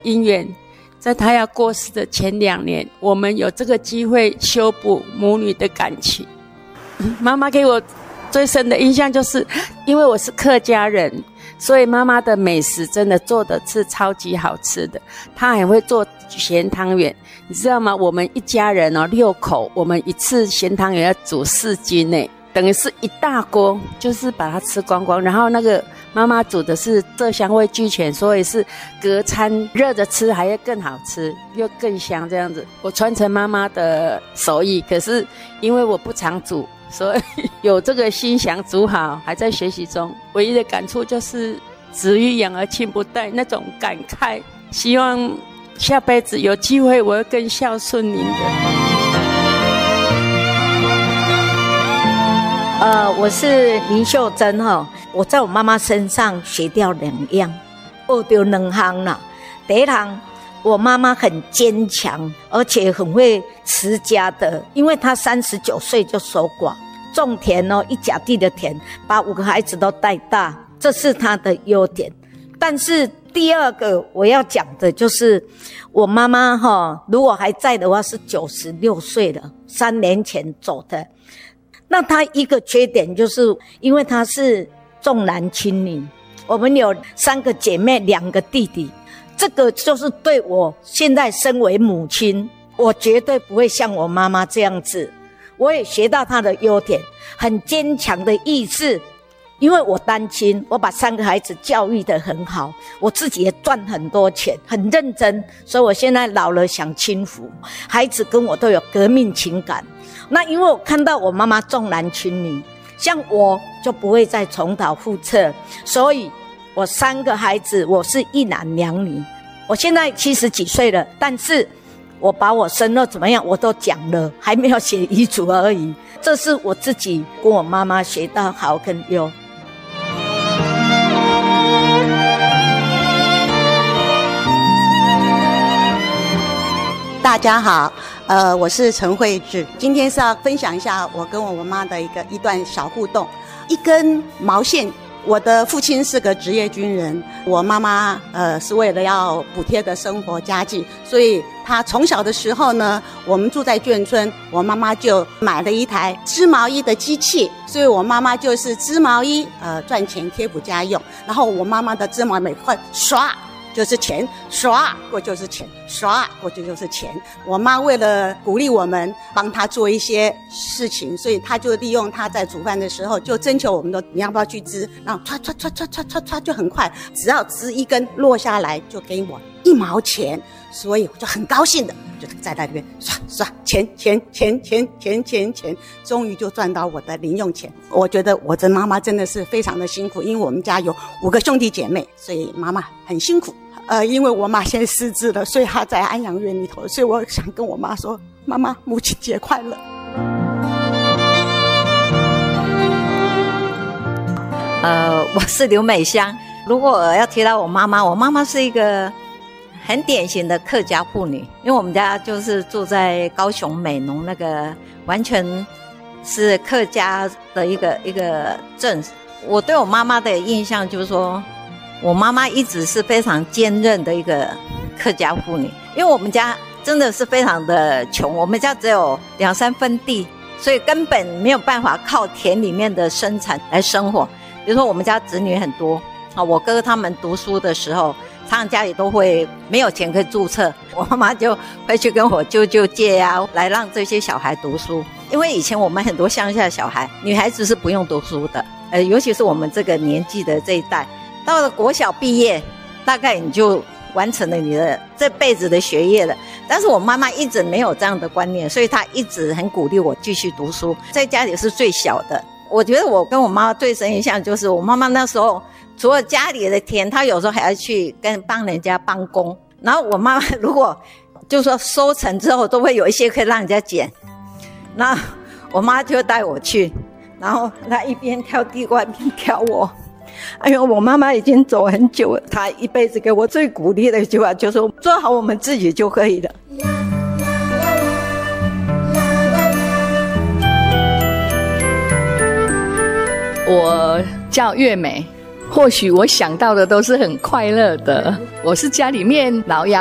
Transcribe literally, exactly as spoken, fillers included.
因缘，在他要过世的前两年，我们有这个机会修补母女的感情。妈妈给我最深的印象就是，因为我是客家人，所以妈妈的美食真的做的是超级好吃的。她还会做咸汤圆，你知道吗？我们一家人哦六口，我们一次咸汤圆要煮四斤呢，等于是一大锅，就是把它吃光光。然后那个妈妈煮的是色香味俱全，所以是隔餐热着吃还要更好吃，又更香这样子。我传承妈妈的手艺，可是因为我不常煮，所以有这个心想煮好，还在学习中。唯一的感触就是子欲养而亲不待那种感慨，希望下辈子有机会我会更孝顺您的。 呃，我是林秀珍哈，我在我妈妈身上学到两样，学到两项啦。第一项，我妈妈很坚强，而且很会持家的，因为她三十九岁就守寡，种田哦，一甲地的田，把五个孩子都带大，这是她的优点。但是第二个我要讲的就是，我妈妈哈，如果还在的话是九十六岁了，三年前走的。那她一个缺点就是，因为她是重男轻女，我们有三个姐妹，两个弟弟，这个就是对我现在身为母亲，我绝对不会像我妈妈这样子。我也学到她的优点，很坚强的意志。因为我单亲，我把三个孩子教育得很好，我自己也赚很多钱，很认真，所以我现在老了享清福，孩子跟我都有革命情感。那因为我看到我妈妈重男轻女，像我就不会再重蹈覆辙，所以我三个孩子我是一男两女。我现在七十几岁了，但是我把我生了怎么样我都讲了，还没有写遗嘱而已。这是我自己跟我妈妈学到好跟优。 大家好，呃，我是陈慧智，今天是要分享一下我跟我妈的一个一段小互动。一根毛线，我的父亲是个职业军人，我妈妈呃是为了要补贴的生活家计，所以她从小的时候呢，我们住在眷村，我妈妈就买了一台织毛衣的机器，所以我妈妈就是织毛衣呃赚钱贴补家用，然后我妈妈的织毛每块刷就是钱，刷过就是钱，刷过去就是钱。我妈为了鼓励我们帮她做一些事情，所以她就利用她在煮饭的时候就征求我们的你要不要去织，然后唰唰唰唰唰唰唰就很快，只要织一根落下来就给我一毛钱，所以我就很高兴的就在那边刷刷钱钱钱钱钱钱钱，终于就赚到我的零用钱。我觉得我的妈妈真的是非常的辛苦，因为我们家有五个兄弟姐妹，所以妈妈很辛苦。呃，因为我妈现在失智了，所以她在安养院里头，所以我想跟我妈说，妈妈母亲节快乐。 呃，我是刘美香。如果要提到我妈妈，我妈妈是一个很典型的客家妇女，因为我们家就是住在高雄美浓那个，完全是客家的一个一个镇。我对我妈妈的印象就是说，我妈妈一直是非常坚韧的一个客家妇女，因为我们家真的是非常的穷，我们家只有两三分地，所以根本没有办法靠田里面的生产来生活。比如说我们家子女很多，我哥哥他们读书的时候，常常家里都会没有钱可以注册，我妈妈就会去跟我舅舅借啊，来让这些小孩读书。因为以前我们很多乡下的小孩，女孩子是不用读书的，呃，尤其是我们这个年纪的这一代，到了国小毕业，大概你就完成了你的这辈子的学业了。但是我妈妈一直没有这样的观念，所以她一直很鼓励我继续读书，在家里是最小的。我觉得我跟我妈妈最深印象就是，我妈妈那时候除了家里的田，她有时候还要去跟帮人家帮工。然后我妈妈如果就是说收成之后，都会有一些可以让人家捡，那我妈就带我去，然后她一边挑地瓜一边挑我。哎呦，我妈妈已经走很久了，她一辈子给我最鼓励的一句话就是说，做好我们自己就可以了。 我叫月美， 或许我想到的都是很快乐的。我是家里面老幺，